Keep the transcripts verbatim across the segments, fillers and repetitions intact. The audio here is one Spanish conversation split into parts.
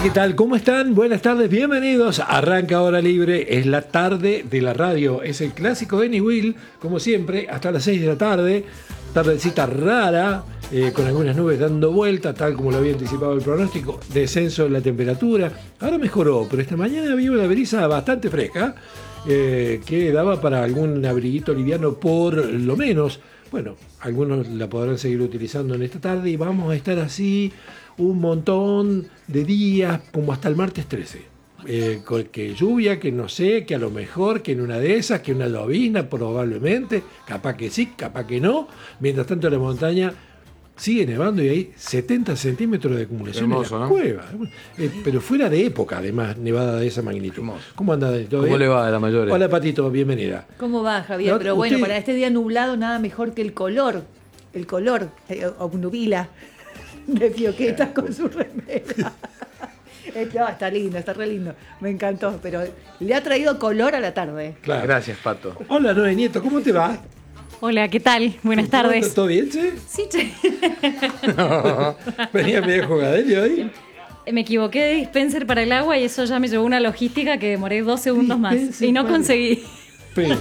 ¿qué tal? ¿Cómo están? Buenas tardes, bienvenidos. Arranca Hora Libre, es la tarde de la radio. Es el clásico de Will, como siempre, hasta las seis de la tarde. Tardecita rara, eh, con algunas nubes dando vuelta, tal como lo había anticipado el pronóstico. Descenso en la temperatura. Ahora mejoró, pero esta mañana había una brisa bastante fresca, eh, que daba para algún abriguito liviano por lo menos. Bueno, algunos la podrán seguir utilizando en esta tarde y vamos a estar así un montón de días, como hasta el martes trece. Eh, con que lluvia, que no sé, que a lo mejor, que en una de esas, que una llovizna probablemente, capaz que sí, capaz que no. Mientras tanto en la montaña sigue nevando y hay setenta centímetros de acumulación. Hermoso, en la, ¿no?, cueva. Eh, pero fuera de época, además, nevada de esa magnitud. Hermoso. ¿Cómo anda? ¿Todo ¿Cómo bien? le va de la mayor? Hola, Patito, bienvenida. ¿Cómo va, Javier? No, Pero bueno, usted... para este día nublado nada mejor que el color, el color, eh, obnubila de Fioqueta con su remera. No, está lindo, está re lindo, me encantó, pero le ha traído color a la tarde. Claro. Gracias, Pato. Hola, Noé Nieto, ¿cómo te va? Hola, ¿qué tal? Buenas tardes. ¿Todo bien, che? Sí, che. No, venía medio jugadelio hoy. Me equivoqué de dispenser para el agua y eso ya me llevó una logística que demoré dos segundos más y no conseguí. Pero,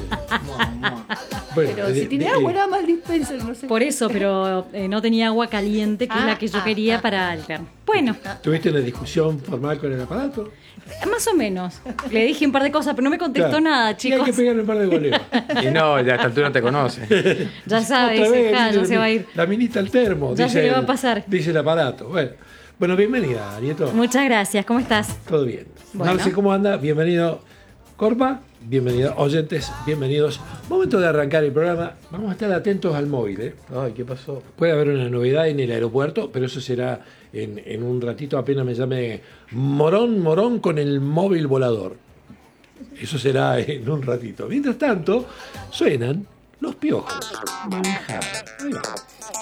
bueno, pero si tiene agua, nada más dispenser, no sé. Por eso, pero eh, no tenía agua caliente, que ah, es la que yo ah, quería ah, para alternar. Bueno. ¿Tuviste una discusión formal con el aparato? Más o menos. Le dije un par de cosas, pero no me contestó claro. nada, chicos. Y hay que pegarle un par de goleos. Y no, ya a esta altura no te conoce. Ya sabes, ja, ya se va a ir. La minita al termo. Ya dice se le va el, a pasar. Dice el aparato. Bueno, bueno, bienvenida, Nieto. Muchas gracias, ¿cómo estás? Todo bien. Bueno. Narce, ¿cómo anda? Bienvenido, Corpa. Bienvenidos, oyentes, bienvenidos. Momento de arrancar el programa. Vamos a estar atentos al móvil, ¿eh? Ay, ¿qué pasó? Puede haber una novedad en el aeropuerto, pero eso será en, en un ratito, apenas me llame Morón, Morón con el móvil volador. Eso será en un ratito. Mientras tanto, suenan los Piojos. Manjar. Ahí va.